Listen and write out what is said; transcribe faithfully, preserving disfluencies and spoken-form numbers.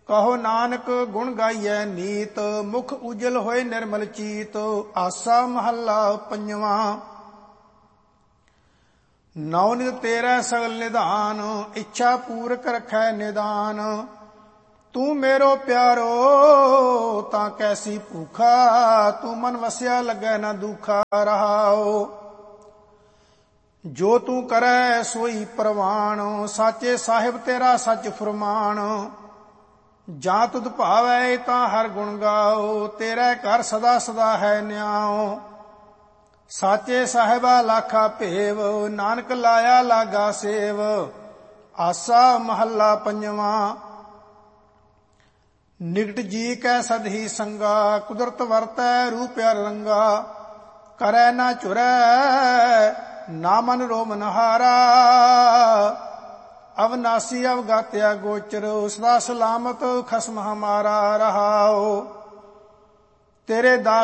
ਕਹੋ ਨਾਨਕ ਗੁਣ ਗਾਈਐ ਨੀਤ, ਮੁਖ ਉਜਲ ਹੋਏ ਨਿਰਮਲ ਚੀਤ। ਆਸਾ ਮਹੱਲਾ ਪੰਜਵਾਂ। ਨੌ ਨਿਤ ਤੇਰਾ ਸਗਲ ਨਿਧਾਨ, ਇੱਛਾ ਪੂਰਕ ਰਖੈ ਨਿਦਾਨ। ਤੂੰ ਮੇਰੋ ਪਿਆਰੋ ਤਾਂ ਕੈਸੀ ਭੂਖਾ, ਤੂੰ ਮਨ ਵਸਿਆ ਲੱਗੈ ਨਾ ਦੁਖਾ। ਰਹਾਓ ਜੋ ਤੂੰ ਕਰੈ ਸੋਈ ਪ੍ਰਵਾਣ, ਸਾਚੇ ਸਾਹਿਬ ਤੇਰਾ ਸੱਚ ਫੁਰਮਾਨ। ਜਾਂ ਤੁਧ ਭਾਵੈ ਤਾਂ ਹਰ ਗੁਣ ਗਾਓ, ਤੇਰੇ ਘਰ ਸਦਾ ਸਦਾ ਹੈ ਨਿਆਓ। ਸਾਚੇ ਸਾਹਿਬਾ ਲਾਖਾ ਭੇਵ, ਨਾਨਕ ਲਾਇਆ ਲਾਗਾ ਸੇਵ। ਆਸਾ ਮਹੱਲਾ ਪੰਜਵਾਂ। ਨਿਕਟ ਜੀ ਕੈ ਸਦ ਹੀ ਸੰਗਾ, ਕੁਦਰਤ ਵਰਤੈ ਰੂਪਿਆ ਰੰਗਾ। ਕਰੈ ਨਾ ਝੁਰੈ ਨਾ ਮਨ ਰੋ ਮਨਹਾਰਾ, ਅਵਨਾਸੀ ਅਵਗਾਤਿਆ ਗੋਚਰ। ਸਦਾ ਸਲਾਮਤ ਖਸਮ ਹਮਾਰਾ। ਰਹਾਓ ਤੇਰੇ ਦਾਸ